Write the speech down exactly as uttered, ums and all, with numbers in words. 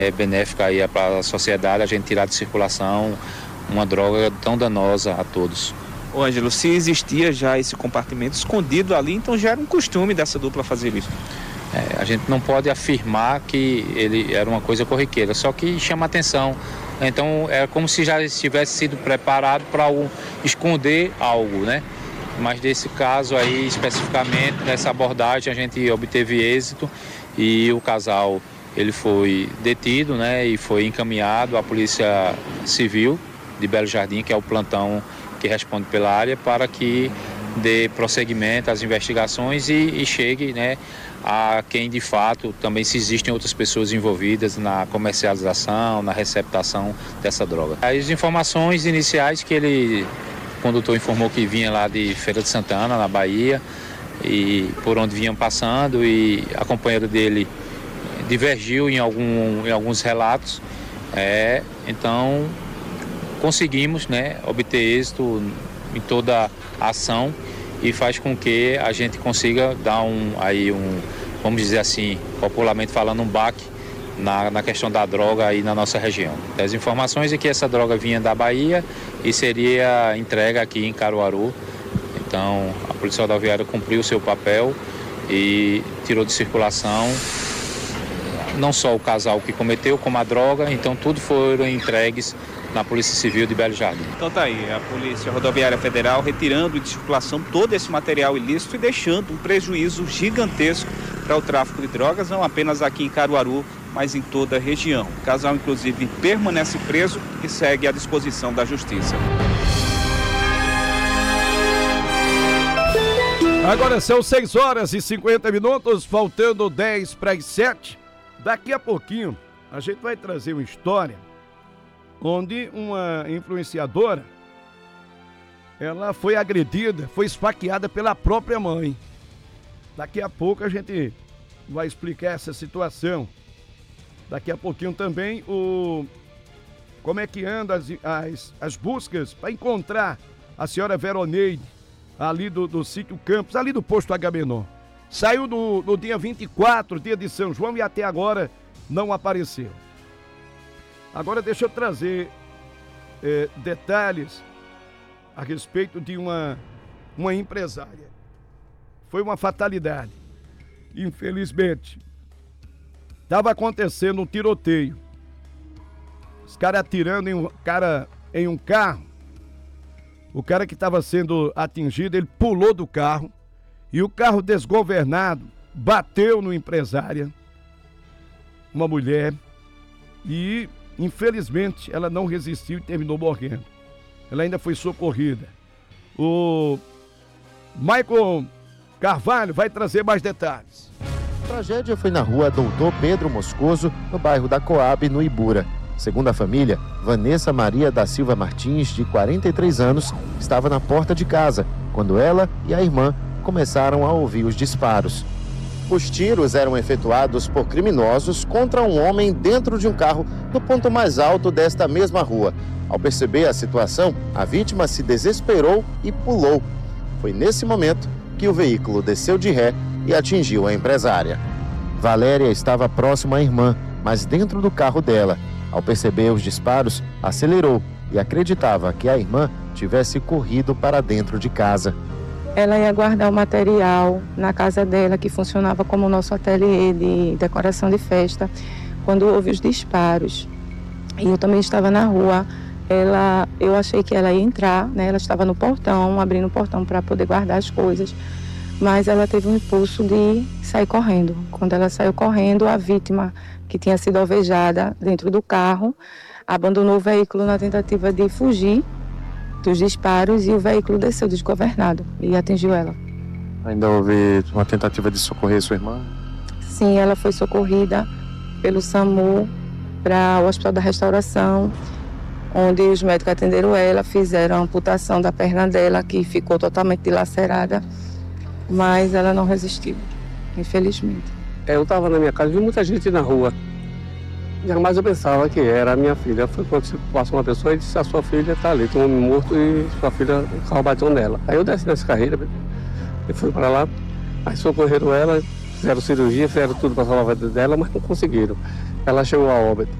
É benéfica aí para a sociedade a gente tirar de circulação uma droga tão danosa a todos. Ô Ângelo, se existia já esse compartimento escondido ali, então já era um costume dessa dupla fazer isso? É, a gente não pode afirmar que ele era uma coisa corriqueira, só que chama atenção. Então é como se já estivesse sido preparado para esconder algo, né? Mas nesse caso aí, especificamente, nessa abordagem, a gente obteve êxito e o casal ele foi detido, né? E foi encaminhado à Polícia Civil de Belo Jardim, que é o plantão que responde pela área, para que dê prosseguimento às investigações e, e chegue, né, a quem de fato também, se existem outras pessoas envolvidas na comercialização, na receptação dessa droga. As informações iniciais que ele, o condutor informou que vinha lá de Feira de Santana, na Bahia, e por onde vinham passando, e a companheira dele divergiu em, algum, em alguns relatos, é, então conseguimos, né, obter êxito em toda a ação e faz com que a gente consiga dar um, aí um, vamos dizer assim, popularmente falando, um baque na, na questão da droga aí na nossa região. As informações é que essa droga vinha da Bahia e seria entregue aqui em Caruaru. Então a Polícia Rodoviária cumpriu o seu papel e tirou de circulação não só o casal que cometeu, como a droga. Então tudo foram entregues na Polícia Civil de Belo Jardim. Então tá aí, a Polícia Rodoviária Federal retirando de circulação todo esse material ilícito e deixando um prejuízo gigantesco para o tráfico de drogas, não apenas aqui em Caruaru, mas em toda a região. O casal, inclusive, permanece preso e segue à disposição da Justiça. Agora são seis horas e cinquenta minutos, faltando dez para as sete. Daqui a pouquinho a gente vai trazer uma história onde uma influenciadora, ela foi agredida, foi esfaqueada pela própria mãe. Daqui a pouco a gente vai explicar essa situação. Daqui a pouquinho também o como é que anda as, as, as buscas para encontrar a senhora Veroneide, ali do, do sítio Campos, ali do posto Agamenon. Saiu no, no dia vinte e quatro, dia de São João, e até agora não apareceu. Agora deixa eu trazer é, detalhes a respeito de uma, uma empresária. Foi uma fatalidade. Infelizmente, estava acontecendo um tiroteio. Os caras atirando em um, cara, em um carro. O cara que estava sendo atingido, ele pulou do carro e o carro desgovernado bateu no empresária, uma mulher, e infelizmente ela não resistiu e terminou morrendo. Ela ainda foi socorrida. O Michael Carvalho vai trazer mais detalhes. A tragédia foi na rua Doutor Pedro Moscoso, no bairro da Coab, no Ibura. Segundo a família, Vanessa Maria da Silva Martins, de quarenta e três anos, estava na porta de casa quando ela e a irmã começaram a ouvir os disparos. Os tiros eram efetuados por criminosos contra um homem dentro de um carro no ponto mais alto desta mesma rua. Ao perceber a situação, a vítima se desesperou e pulou. Foi nesse momento que o veículo desceu de ré e atingiu a empresária. Valéria estava próxima à irmã, mas dentro do carro dela. Ao perceber os disparos, acelerou e acreditava que a irmã tivesse corrido para dentro de casa. Ela ia guardar o material na casa dela, que funcionava como o nosso ateliê de decoração de festa, quando houve os disparos. E eu também estava na rua. Ela, eu achei que ela ia entrar, né? Ela estava no portão, abrindo o portão para poder guardar as coisas, mas ela teve um impulso de sair correndo. Quando ela saiu correndo, a vítima, que tinha sido alvejada dentro do carro, abandonou o veículo na tentativa de fugir dos disparos e o veículo desceu desgovernado e atingiu ela. Ainda houve uma tentativa de socorrer sua irmã? Sim, ela foi socorrida pelo SAMU para o Hospital da Restauração, onde os médicos atenderam ela, fizeram a amputação da perna dela, que ficou totalmente dilacerada, mas ela não resistiu, infelizmente. Eu estava na minha casa e vi muita gente na rua. Jamais eu pensava que era a minha filha. Foi quando você passou uma pessoa e disse: a sua filha está ali, tem um homem morto e sua filha, o carro bateu nela. Aí eu desci nessa carreira e fui para lá, aí socorreram ela, fizeram cirurgia, fizeram tudo para salvar a vida dela, mas não conseguiram. Ela chegou a óbito.